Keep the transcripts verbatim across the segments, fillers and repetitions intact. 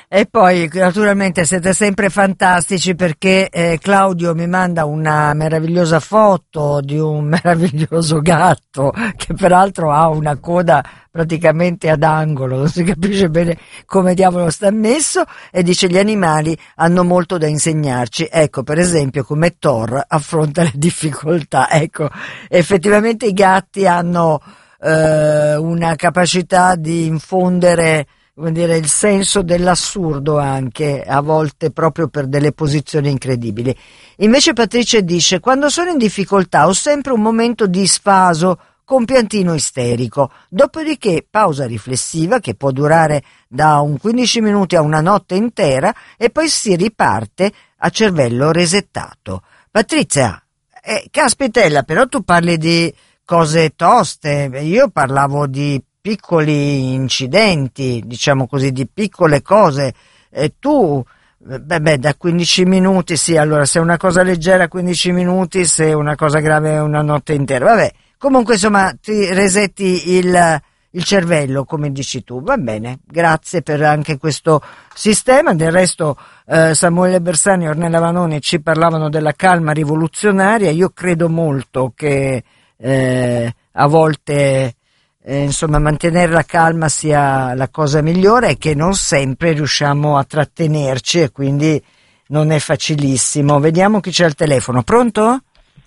E poi naturalmente siete sempre fantastici perché eh, Claudio mi manda una meravigliosa foto di un meraviglioso gatto che peraltro ha una coda praticamente ad angolo, non si capisce bene come diavolo sta messo, e dice gli animali hanno molto da insegnarci, ecco per esempio come Thor affronta le difficoltà. Ecco, effettivamente i gatti hanno eh, una capacità di infondere, come dire, il senso dell'assurdo anche a volte proprio per delle posizioni incredibili. Invece Patricia dice: quando sono in difficoltà ho sempre un momento di sfaso con piantino isterico, dopodiché pausa riflessiva che può durare da un quindici minuti a una notte intera e poi si riparte a cervello resettato. Patrizia, eh, caspitella, però tu parli di cose toste, io parlavo di piccoli incidenti, diciamo così, di piccole cose, e tu, beh, beh, da quindici minuti, sì, allora se è una cosa leggera quindici minuti, se è una cosa grave una notte intera, vabbè, comunque insomma ti resetti il, il cervello, come dici tu, va bene, grazie per anche questo sistema. Del resto eh, Samuele Bersani e Ornella Vanoni ci parlavano della calma rivoluzionaria, io credo molto che eh, a volte Eh, insomma mantenere la calma sia la cosa migliore e che non sempre riusciamo a trattenerci e quindi non è facilissimo. Vediamo chi c'è al telefono. Pronto?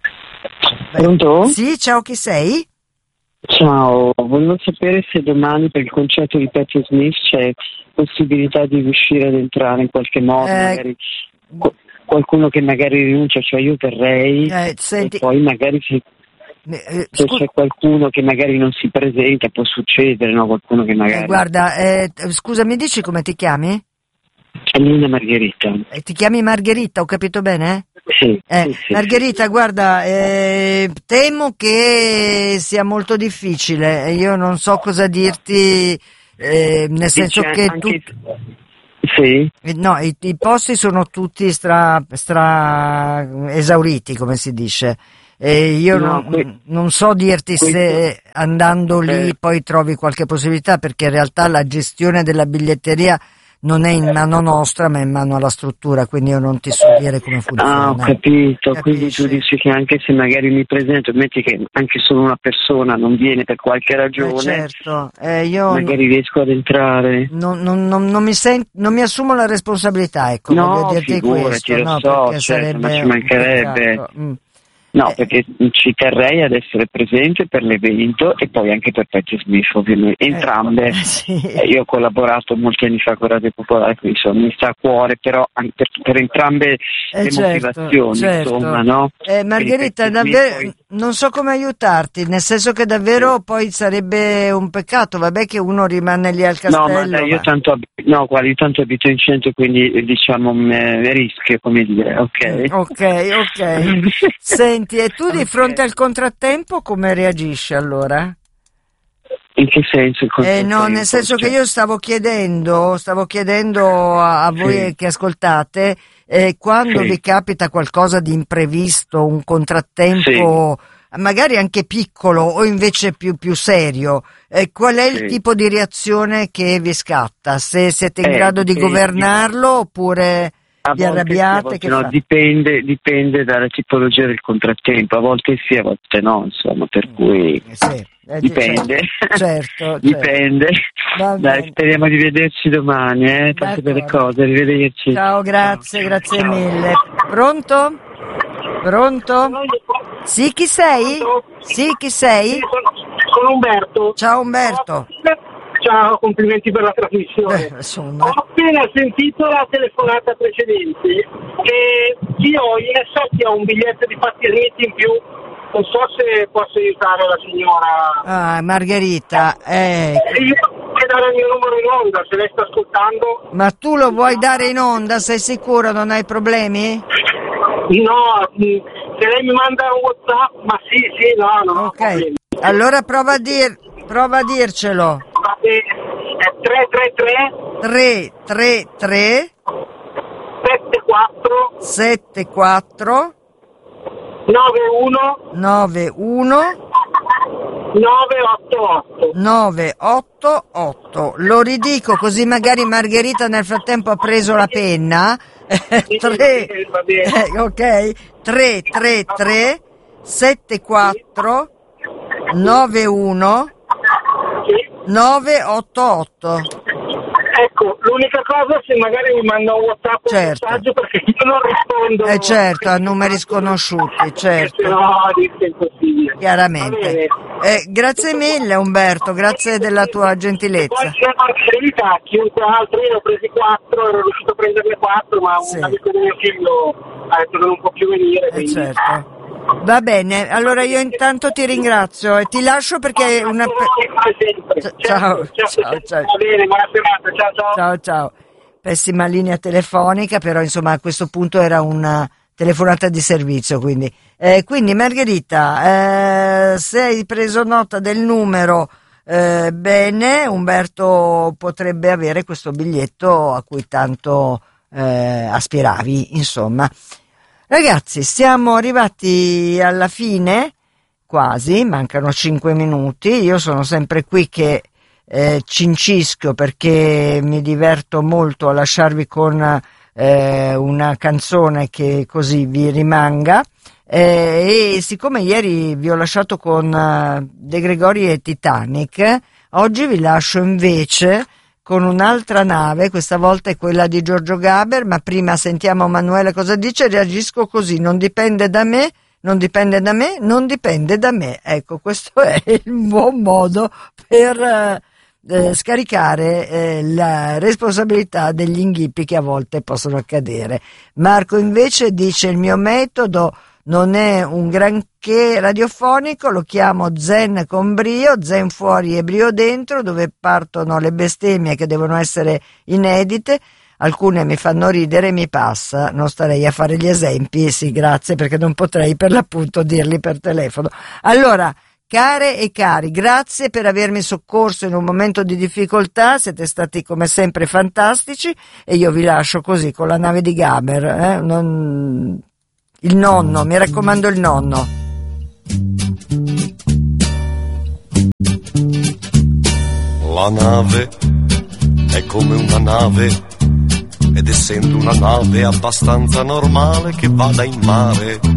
Pronto? Sì, ciao, chi sei? Ciao, volevo sapere se domani per il concerto di Patti Smith c'è possibilità di riuscire ad entrare in qualche modo, Eh, magari qualcuno che magari rinuncia, cioè io verrei eh, senti, e poi magari si eh, se scu- c'è qualcuno che magari non si presenta, può succedere, no? Qualcuno che magari... eh, guarda, eh, scusa, mi dici come ti chiami? Lina Margherita. Eh, ti chiami Margherita, ho capito bene? Sì, Eh, sì, sì, Margherita, sì. guarda, eh, temo che sia molto difficile, io non so cosa dirti, eh, nel senso Dice che anche... tu... Sì. No, i, i posti sono tutti stra, stra esauriti, come si dice. E io No, non, que- non so dirti questo... se andando lì eh, poi trovi qualche possibilità, perché in realtà la gestione della biglietteria non è in mano nostra, ma è in mano alla struttura, quindi io non ti so dire come Ah, ho funziona. capito, quindi tu Capisci? dici che anche se magari mi presento, metti che anche solo una persona non viene per qualche Eh, ragione, certo, eh, io magari riesco ad entrare. non, non, non, non mi sen- non mi assumo la responsabilità, ecco, voglio No, dirti figurati, questo, lo no, so, perché certo, ma sarebbe ci un mancherebbe. peccato. Mm. No, Eh, perché ci terrei ad essere presente per l'evento e poi anche per Patti Smith, ovviamente, eh, entrambe. eh, sì. Eh, io ho collaborato molti anni fa con Radio Popolare, quindi insomma, mi sta a cuore, però anche per, per entrambe Eh, le certo, motivazioni, certo. insomma, no? Eh, Quindi Margherita, Patti Smith davvero poi... non so come aiutarti, nel senso che davvero poi sarebbe un peccato, vabbè che uno rimane lì al No, ma castello, dai, io ma... tanto, ab- no, guarda, io tanto abito in centro, quindi eh, diciamo mh, rischio, come dire, ok? Mm, ok, ok. Senti, e tu di fronte Ok. al contrattempo come reagisci allora? In che senso il Eh, no, nel contrattempo? senso che Cioè, io stavo chiedendo, stavo chiedendo a, a voi sì, che ascoltate, eh, quando sì, vi capita qualcosa di imprevisto, un sì, contrattempo, magari anche piccolo o invece più, più serio, eh, qual è il sì. tipo di reazione che vi scatta? Se siete in Eh, grado di eh, di- governarlo oppure a vi volte sì, a arrabbiate? volte Che no, fa? dipende, dipende dalla tipologia del contrattempo, a volte sì, a volte no, insomma, per cui Eh, sì, eh, di- dipende, certo, certo, certo. dipende. Va Dai, bene. speriamo di vederci domani, eh? Tante belle D'accordo. cose, arrivederci. Ciao, Ciao, grazie, grazie ciao. mille. Pronto? Pronto? Sì, chi sei? Pronto? Sì, chi Sì, sei? sono, sono Umberto. Ciao Umberto. Ciao, complimenti per la trasmissione. Eh, insomma. Ho appena sentito la telefonata precedente e io in effetti ho un biglietto di Patti Smith in più. Non so se posso aiutare la signora. Ah, Margherita, eh, E io posso dare il mio numero in onda se lei sta ascoltando. ma tu lo vuoi dare in onda? Sei sicuro? Non hai problemi? No, mh, se lei mi manda un WhatsApp, ma sì, sì, no, no, no Ok, problemi. allora prova a dir, prova a dircelo. Va bene. È tre tre tre tre tre tre sette quattro sette quattro nove uno nove uno nove otto otto. nove otto otto. Lo ridico così magari Margherita nel frattempo ha preso la penna. tre, eh, ok, tre tre tre sette quattro nove uno nove otto otto. Ecco, l'unica cosa, se magari mi manda un WhatsApp, certo, un messaggio, perché io non rispondo. Eh certo, a numeri sconosciuti, certo. No, è impossibile. Chiaramente. Eh, grazie mille Umberto, grazie della tua gentilezza. Poi c'è la verità, chiunque altro, io ne ho presi quattro, ero riuscito a prenderne quattro, ma sì, un amico di mio figlio ha detto che non può più venire. Eh certo. Va bene, allora io intanto ti ringrazio e ti lascio perché una... Ciao, ciao, ciao, ciao. Va bene, buona serata, ciao ciao. Ciao, ciao. Pessima linea telefonica, però insomma a questo punto era una telefonata di servizio, quindi. Eh, quindi Margherita, eh, se hai preso nota del numero, eh, bene, Umberto potrebbe avere questo biglietto a cui tanto eh, aspiravi, insomma. Ragazzi, siamo arrivati alla fine, quasi, mancano cinque minuti, io sono sempre qui che eh, cincischio perché mi diverto molto a lasciarvi con eh, una canzone che così vi rimanga, eh, e siccome ieri vi ho lasciato con uh, De Gregori e Titanic, oggi vi lascio invece con un'altra nave, questa volta è quella di Giorgio Gaber, ma prima sentiamo Manuele cosa dice, reagisco così, non dipende da me, non dipende da me, non dipende da me. Ecco, questo è il buon modo per eh, scaricare eh, la responsabilità degli inghippi che a volte possono accadere. Marco invece dice: il mio metodo non è un granché radiofonico, lo chiamo zen con brio, zen fuori e brio dentro, dove partono le bestemmie che devono essere inedite, alcune mi fanno ridere, mi passa, non starei a fare gli esempi, sì grazie, perché non potrei per l'appunto dirli per telefono. Allora, care e cari, grazie per avermi soccorso in un momento di difficoltà, siete stati come sempre fantastici e io vi lascio così con la nave di Gaber, eh? non... il nonno, mi raccomando il nonno. La nave è come una nave, ed essendo una nave abbastanza normale che vada in mare,